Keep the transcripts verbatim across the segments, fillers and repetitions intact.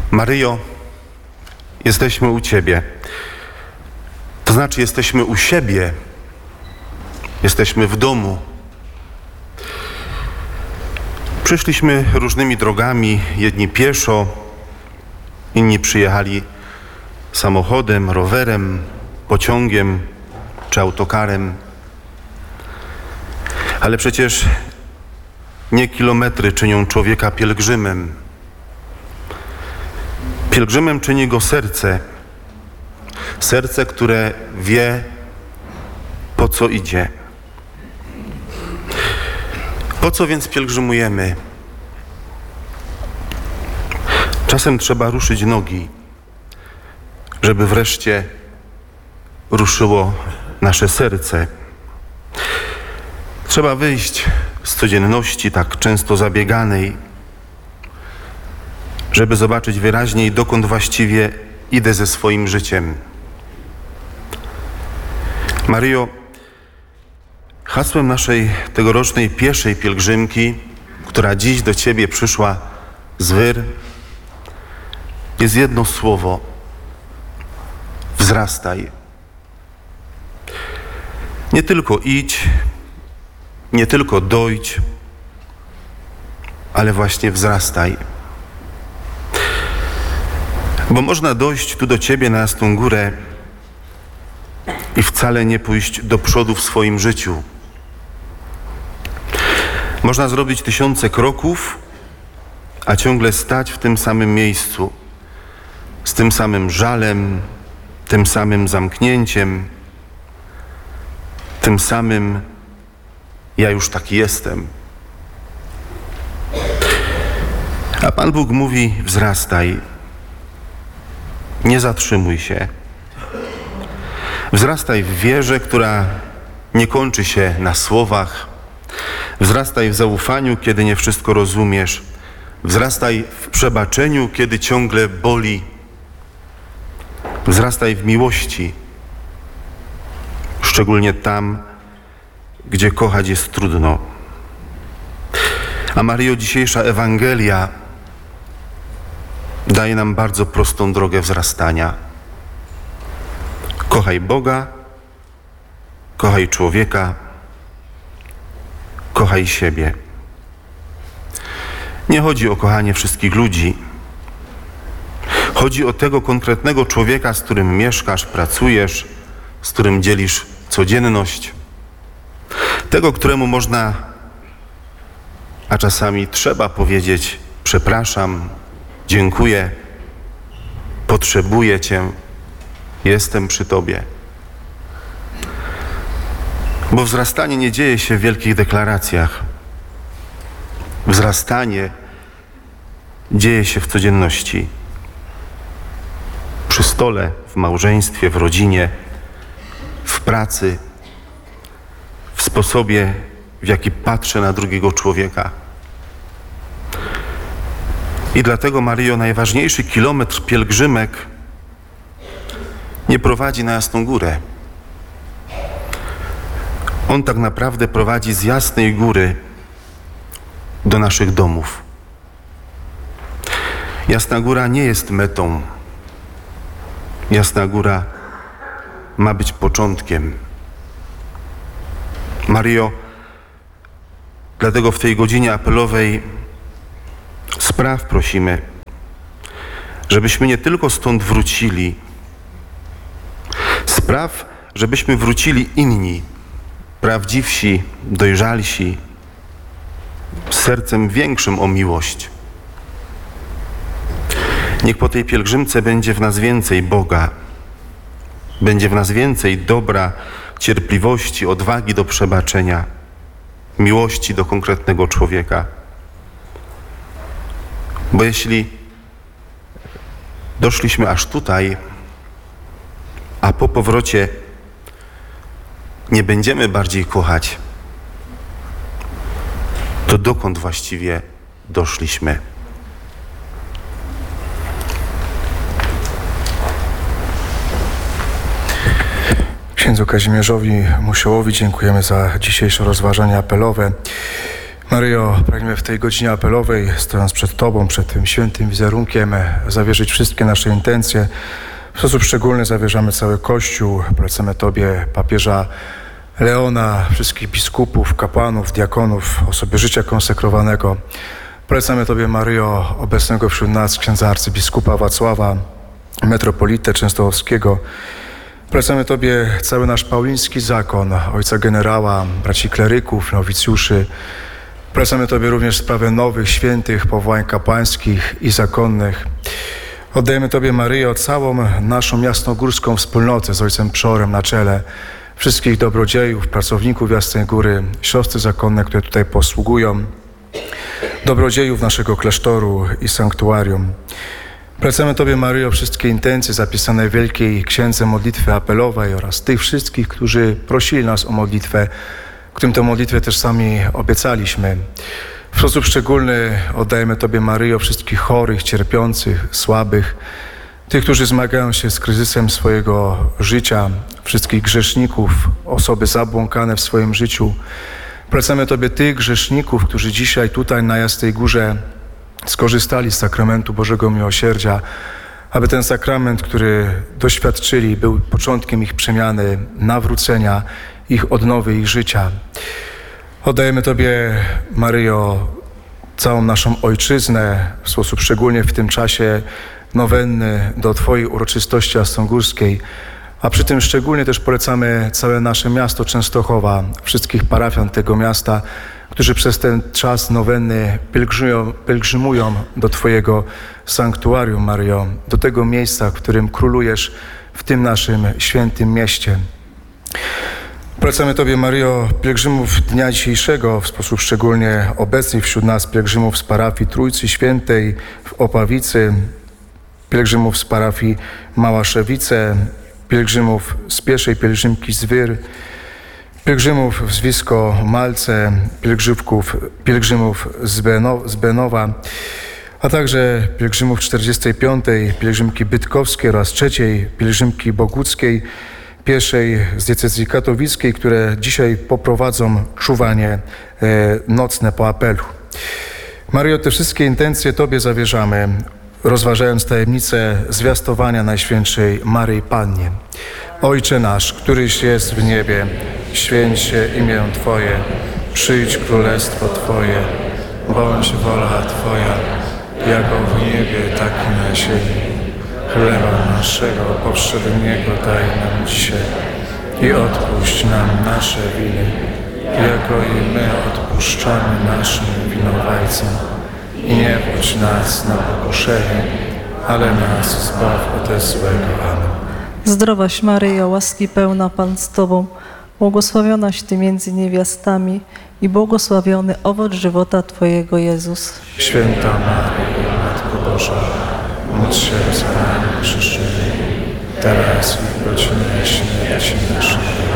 Maryjo, jesteśmy u Ciebie. To znaczy, jesteśmy u siebie. Jesteśmy w domu. Przyszliśmy różnymi drogami, jedni pieszo, inni przyjechali samochodem, rowerem, pociągiem czy autokarem. Ale przecież nie kilometry czynią człowieka pielgrzymem. Pielgrzymem czyni go serce. Serce, które wie, po co idzie. Po co więc pielgrzymujemy? Czasem trzeba ruszyć nogi, żeby wreszcie ruszyło nasze serce. Trzeba wyjść z codzienności tak często zabieganej, żeby zobaczyć wyraźniej, dokąd właściwie idę ze swoim życiem. Maryjo, hasłem naszej tegorocznej pieszej pielgrzymki, która dziś do Ciebie przyszła z Wyr, jest jedno słowo: wzrastaj. Nie tylko idź, nie tylko dojdź, ale właśnie wzrastaj. Bo można dojść tu do Ciebie na Jasną Górę i wcale nie pójść do przodu w swoim życiu. Można zrobić tysiące kroków, a ciągle stać w tym samym miejscu, z tym samym żalem, tym samym zamknięciem, tym samym ja już taki jestem. A Pan Bóg mówi: wzrastaj, nie zatrzymuj się. Wzrastaj w wierze, która nie kończy się na słowach. Wzrastaj w zaufaniu, kiedy nie wszystko rozumiesz. Wzrastaj w przebaczeniu, kiedy ciągle boli. Wzrastaj w miłości, szczególnie tam, gdzie kochać jest trudno. A Maryjo, dzisiejsza Ewangelia daje nam bardzo prostą drogę wzrastania. Kochaj Boga, kochaj człowieka, kochaj siebie. Nie chodzi o kochanie wszystkich ludzi. Chodzi o tego konkretnego człowieka, z którym mieszkasz, pracujesz, z którym dzielisz codzienność. Tego, któremu można, a czasami trzeba powiedzieć: przepraszam, dziękuję, potrzebuję Cię, jestem przy Tobie. Bo wzrastanie nie dzieje się w wielkich deklaracjach. Wzrastanie dzieje się w codzienności. Przy stole, w małżeństwie, w rodzinie, w pracy, w sposobie, w jaki patrzę na drugiego człowieka. I dlatego, Maryjo, najważniejszy kilometr pielgrzymek nie prowadzi na Jasną Górę. On tak naprawdę prowadzi z Jasnej Góry do naszych domów. Jasna Góra nie jest metą. Jasna Góra ma być początkiem. Maryjo, dlatego w tej godzinie apelowej spraw prosimy, żebyśmy nie tylko stąd wrócili, spraw, żebyśmy wrócili inni, prawdziwsi, dojrzalsi, z sercem większym o miłość. Niech po tej pielgrzymce będzie w nas więcej Boga, będzie w nas więcej dobra, cierpliwości, odwagi do przebaczenia, miłości do konkretnego człowieka. Bo jeśli doszliśmy aż tutaj, a po powrocie nie będziemy bardziej kochać, to dokąd właściwie doszliśmy? Księdzu Kazimierzowi Musiołowi dziękujemy za dzisiejsze rozważania apelowe. Maryjo, pragniemy w tej godzinie apelowej, stojąc przed Tobą, przed tym świętym wizerunkiem, zawierzyć wszystkie nasze intencje. W sposób szczególny zawierzamy cały Kościół, polecamy Tobie papieża Leona, wszystkich biskupów, kapłanów, diakonów, osoby życia konsekrowanego. Polecamy Tobie, Maryjo, obecnego wśród nas księdza arcybiskupa Wacława, metropolitę częstochowskiego. Polecamy Tobie cały nasz pauliński zakon, ojca generała, braci kleryków, nowicjuszy. Polecamy Tobie również sprawę nowych, świętych powołań kapłańskich i zakonnych. Oddajemy Tobie, Maryjo, całą naszą jasnogórską wspólnotę z ojcem Przorem na czele, wszystkich dobrodziejów, pracowników Jasnej Góry, siostry zakonne, które tutaj posługują, dobrodziejów naszego klasztoru i sanktuarium. Polecamy Tobie, Maryjo, wszystkie intencje zapisane w Wielkiej Księdze Modlitwy Apelowej oraz tych wszystkich, którzy prosili nas o modlitwę, którym tę modlitwę też sami obiecaliśmy. W sposób szczególny oddajemy Tobie, Maryjo, wszystkich chorych, cierpiących, słabych, tych, którzy zmagają się z kryzysem swojego życia, wszystkich grzeszników, osoby zabłąkane w swoim życiu. Polecamy Tobie tych grzeszników, którzy dzisiaj tutaj na Jasnej Górze skorzystali z sakramentu Bożego Miłosierdzia, aby ten sakrament, który doświadczyli, był początkiem ich przemiany, nawrócenia, ich odnowy, ich życia. Oddajemy Tobie, Maryjo, całą naszą ojczyznę, w sposób szczególnie w tym czasie nowenny do Twojej uroczystości jasnogórskiej, a przy tym szczególnie też polecamy całe nasze miasto Częstochowa, wszystkich parafian tego miasta, którzy przez ten czas nowenny pielgrzymują, pielgrzymują do Twojego sanktuarium, Maryjo, do tego miejsca, w którym królujesz w tym naszym świętym mieście. Polecamy Tobie, Maryjo, pielgrzymów dnia dzisiejszego, w sposób szczególnie obecnych wśród nas pielgrzymów z parafii Trójcy Świętej w Opawicy, pielgrzymów z parafii Małaszewice, pielgrzymów z pierwszej pielgrzymki z Wyr, pielgrzymów z Wisko-Malce, pielgrzymków, pielgrzymów z, Beno, z Benowa, a także pielgrzymów czterdziestej piątej pielgrzymki bydgoskiej oraz trzeciej pielgrzymki boguckiej, pierwszej z diecezji katowickiej, które dzisiaj poprowadzą czuwanie e, nocne po apelu. Maryjo, te wszystkie intencje Tobie zawierzamy, rozważając tajemnicę zwiastowania Najświętszej Maryi Pannie. Ojcze nasz, któryś jest w niebie, święć się imię Twoje, przyjdź królestwo Twoje, bądź wola Twoja, jako w niebie, tak i na ziemi. Chleba naszego powszedniego daj nam dzisiaj i odpuść nam nasze winy, jako i my odpuszczamy naszym winowajcom. I nie wódź nas na pokuszenie, ale nas zbaw ode złego. Amen. Zdrowaś Maryjo, łaski pełna, Pan z Tobą, błogosławionaś Ty między niewiastami i błogosławiony owoc żywota Twojego, Jezus. Święta Maryjo, Matko Boża, módl się za nami grzesznymi, teraz i w godzinę śmierci naszej.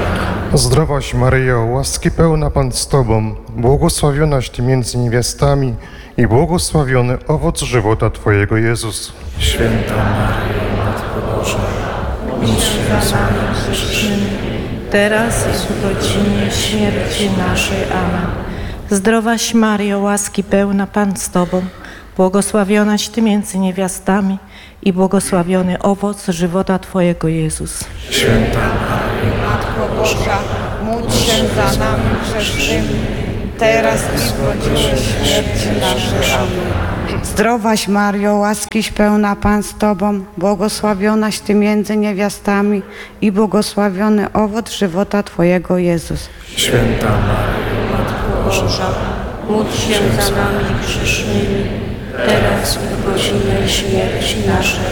Zdrowaś Maryjo, łaski pełna, Pan z Tobą, błogosławionaś Ty między niewiastami i błogosławiony owoc żywota Twojego, Jezus. Święta Maryjo, Matko Boża, módl się za nami grzesznymi, teraz i w godzinie śmierci naszej. Amen. Zdrowaś Maryjo, łaski pełna, Pan z Tobą, błogosławionaś Ty między niewiastami i błogosławiony owoc żywota Twojego, Jezus. Święta Maryjo, Matko Boża, módl się za nami grzesznymi, teraz i w godzinie śmierci naszej. Amen. Zdrowaś Maryjo, łaskiś pełna, Pan z Tobą, błogosławionaś Ty między niewiastami i błogosławiony owoc żywota Twojego, Jezus. Święta Maryjo, Matko Boża, módl się za nami grzesznymi, teraz i w godzinę śmierci naszej.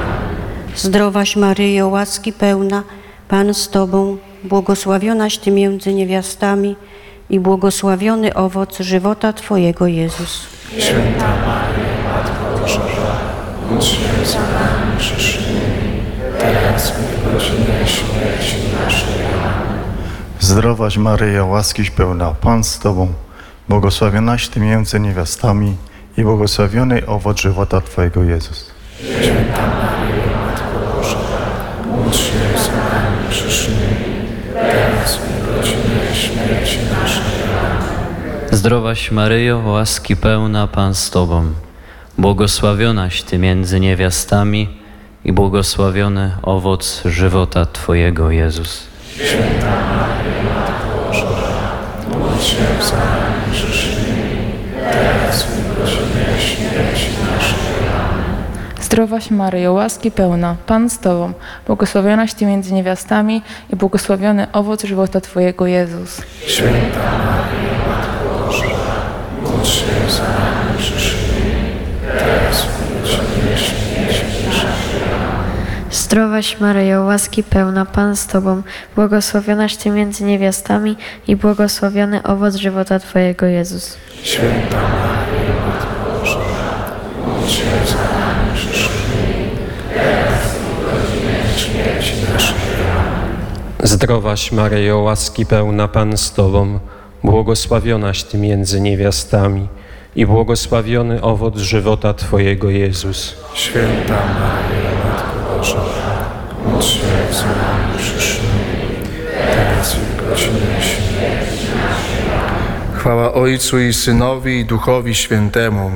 Zdrowaś Maryjo, łaski pełna, Pan z Tobą, błogosławionaś Ty między niewiastami i błogosławiony owoc żywota Twojego, Jezus. Święta Maryjo, Matko Boża, módl się za nami grzesznymi, teraz i w godzinę śmierci naszej. Amen. Zdrowaś Maryjo, łaskiś pełna, Pan z Tobą, błogosławionaś Ty między niewiastami i błogosławiony owoc żywota Twojego, Jezus. Święta Maryjo, Matko Boża, módl się za nami grzesznymi, teraz i w godzinę śmierci naszej. Amen. Zdrowaś Maryjo, łaski pełna, Pan z Tobą, błogosławionaś Ty między niewiastami i błogosławiony owoc żywota Twojego, Jezus. Święta Maryjo, Matko Boża, módl się za nami grzesznymi, teraz i w godzinę śmierci naszej. Zdrowaś Maryjo, łaski pełna, Pan z Tobą, błogosławionaś Ty między niewiastami i błogosławiony owoc żywota Twojego, Jezus. Święta Maryjo, Matko Boża, módl się za nami grzesznymi, teraz i w godzinę śmierci naszej. Zdrowaś Maryjo, łaski pełna, Pan z Tobą, błogosławionaś Ty między niewiastami i błogosławiony owoc żywota Twojego, Jezus. Święta Maryjo, Matko Boża, módl się za nami grzesznymi, teraz i w godzinę śmierci naszej. Zdrowaś Maryjo, łaski pełna, Pan z Tobą, błogosławionaś Ty między niewiastami i błogosławiony owoc żywota Twojego, Jezus. Święta Maryjo, Matko Boża, módl się za nami grzesznymi, teraz i w godzinę śmierci naszej. Chwała Ojcu i Synowi i Duchowi Świętemu.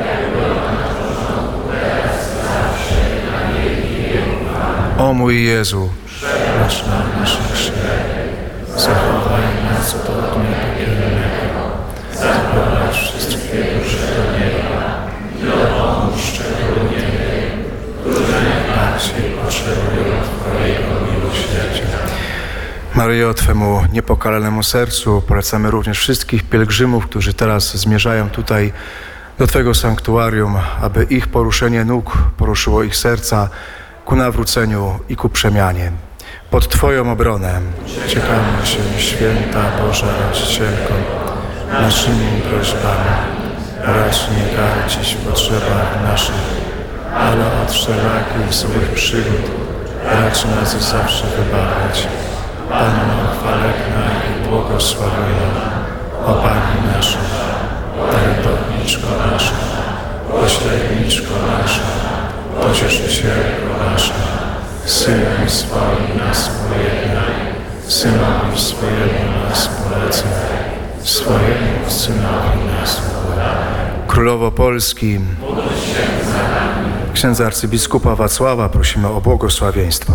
O mój Jezu, przebacz nam nasze grzechy, zachowaj nas od ognia piekielnego, zaprowadź wszystkie dusze do nieba i dopomóż szczególnie tym, którzy najbardziej potrzebują Twojego miłosierdzia. Maryjo, Twemu niepokalanemu sercu polecamy również wszystkich pielgrzymów, którzy teraz zmierzają tutaj do Twojego sanktuarium, aby ich poruszenie nóg poruszyło ich serca ku nawróceniu i ku przemianie. Pod Twoją obronę uciekamy się, Święta Boża Rodzicielko, naszymi prośbami. Racz nie gardzić w potrzebach naszych, ale od wszelakich złych przygód racz nas zawsze wybawiać. Panno chwalebna i błogosławiona, o Pani nasza, darowniczko nasza, pośredniczko nasza, pocieszycielko nasza, Synem swoim nas pojednaj, Synowi swojemu nas polecaj, swojemu Synowi nas polecaj. Królowo Polski, księdza arcybiskupa Wacława prosimy o błogosławieństwo.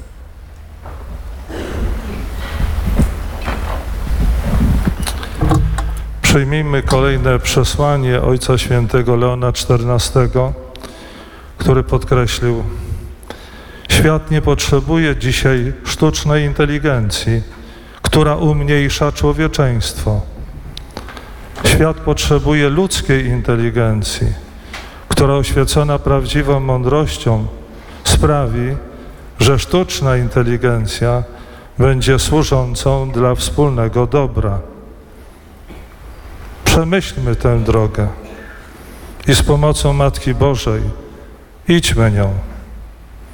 Przyjmijmy kolejne przesłanie Ojca Świętego Leona czternastego, który podkreślił: świat nie potrzebuje dzisiaj sztucznej inteligencji, która umniejsza człowieczeństwo. Świat potrzebuje ludzkiej inteligencji, która oświecona prawdziwą mądrością sprawi, że sztuczna inteligencja będzie służącą dla wspólnego dobra. Przemyślmy tę drogę i z pomocą Matki Bożej idźmy nią.